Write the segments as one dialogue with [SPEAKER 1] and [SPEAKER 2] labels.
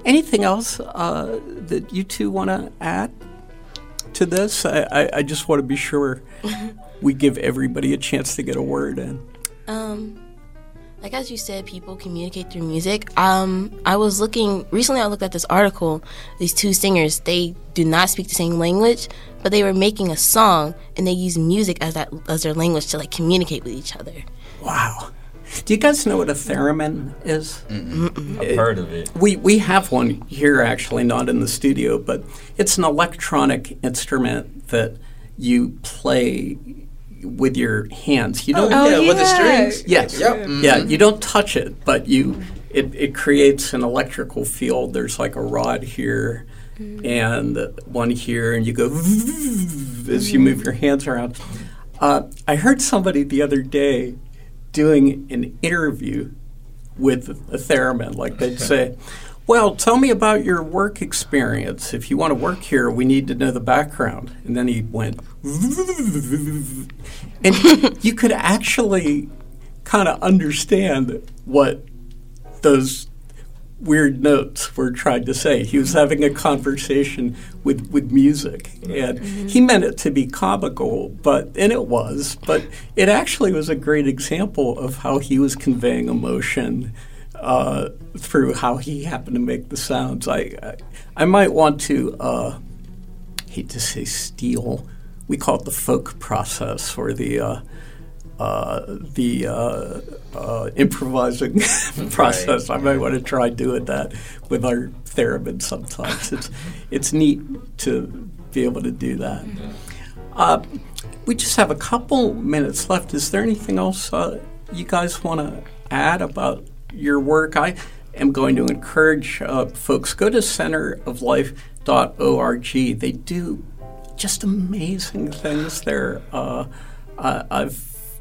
[SPEAKER 1] Anything else that you two want to add to this? I just want to be sure we give everybody a chance to get a word in.
[SPEAKER 2] Like as you said, people communicate through music. I looked at this article. These two singers, they do not speak the same language, but they were making a song, and they use music as their language to like communicate with each other.
[SPEAKER 1] Wow. Do you guys know what a theremin is?
[SPEAKER 3] I've heard of it.
[SPEAKER 1] We have one here, actually, not in the studio, but it's an electronic instrument that you play with your hands. You don't.
[SPEAKER 3] With the strings.
[SPEAKER 1] Yes.
[SPEAKER 3] Yep. Mm-hmm.
[SPEAKER 1] Yeah. You don't touch it, but it creates an electrical field. There's like a rod here and one here, and you go as you move your hands around. I heard somebody the other day doing an interview with a theremin. Like they'd say, well, tell me about your work experience. If you want to work here, we need to know the background. And then he went, and you could actually kind of understand what those weird notes were trying to say. He was having a conversation with music, and he meant it to be comical, and it was, but it actually was a great example of how he was conveying emotion through how he happened to make the sounds. I might want to, hate to say steal, we call it the folk process, or the improvising process. I might want to try doing that with our theremin sometimes. It's neat to be able to do that. We just have a couple minutes left. Is there anything else you guys want to add about your work? I am going to encourage folks, go to centeroflife.org. They do just amazing things there. I've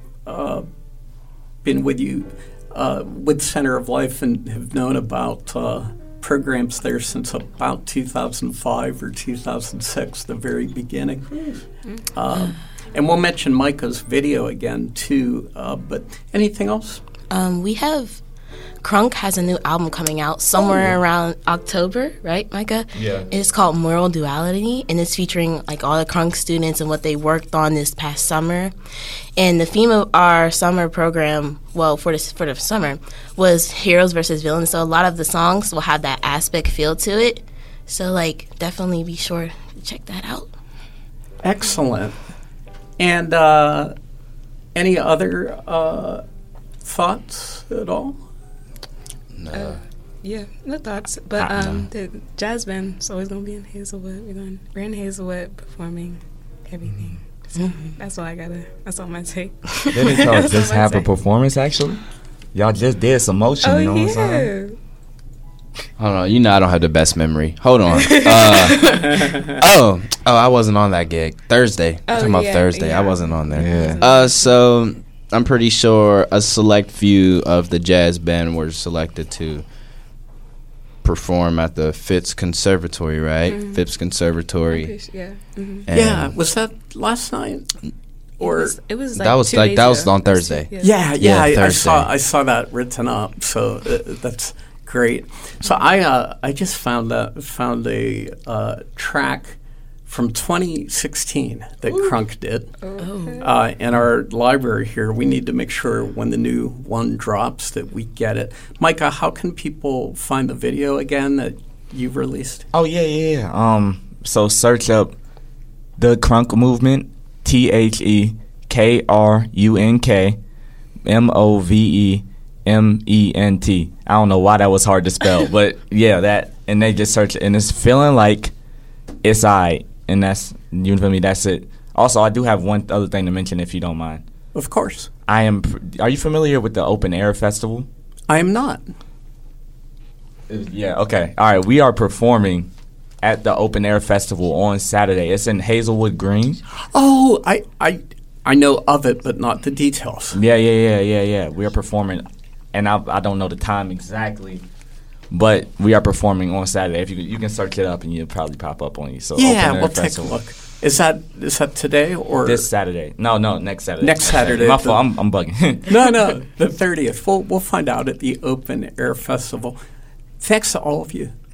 [SPEAKER 1] been with you with Center of Life and have known about programs there since about 2005 or 2006, the very beginning. And we'll mention Micah's video again, too. But anything else?
[SPEAKER 2] We have Crunk has a new album coming out somewhere around October, right, Micah?
[SPEAKER 3] Yeah.
[SPEAKER 2] It's called Moral Duality, and it's featuring like all the Crunk students and what they worked on this past summer. And the theme of our summer program, well, for the summer, was heroes versus villains. So a lot of the songs will have that aspect feel to it. So like, definitely be sure to check that out.
[SPEAKER 1] Excellent. And any other thoughts at all?
[SPEAKER 3] No.
[SPEAKER 4] No thoughts. But the jazz band is always going to be in Hazelwood. We're in Hazelwood performing everything. So that's all my take.
[SPEAKER 5] Didn't y'all just have a performance, actually? Y'all just did some motion, you know what I'm saying?
[SPEAKER 6] Hold on, I don't have the best memory. Hold on. I wasn't on that gig. Thursday. I'm talking about Thursday. I wasn't on there.
[SPEAKER 5] Yeah.
[SPEAKER 6] So I'm pretty sure a select few of the jazz band were selected to perform at the Phipps Conservatory, right? Phipps Conservatory.
[SPEAKER 1] Yeah. Was that last night? Or
[SPEAKER 4] it was
[SPEAKER 6] that was on Thursday.
[SPEAKER 1] I saw that written up. So that's great. So I just found a track from 2016 that Crunk did. In our library here. We need to make sure when the new one drops that we get it. Micah, how can people find the video again that you've released?
[SPEAKER 5] Oh, yeah. So search up The Crunk Movement, TheKrunk I don't know why that was hard to spell, but yeah, that, and they just search it, and it's feeling like it's alright. And that's, you feel me, that's it. Also, I do have one other thing to mention, if you don't mind.
[SPEAKER 1] Of course.
[SPEAKER 5] Are you familiar with the Open Air Festival?
[SPEAKER 1] I am not.
[SPEAKER 5] Yeah, okay. All right, we are performing at the Open Air Festival on Saturday. It's in Hazelwood Green.
[SPEAKER 1] Oh, I know of it, but not the details.
[SPEAKER 5] Yeah. We are performing, and I don't know the time exactly, but we are performing on Saturday. If you can search it up, and you'll probably pop up on you. So
[SPEAKER 1] yeah,
[SPEAKER 5] Open Air
[SPEAKER 1] we'll
[SPEAKER 5] Festival.
[SPEAKER 1] take a look. Is that today or
[SPEAKER 5] this Saturday? No, next Saturday.
[SPEAKER 1] Next Saturday.
[SPEAKER 5] My fault. I'm bugging.
[SPEAKER 1] No, the 30th. We'll find out at the Open Air Festival. Thanks to all of you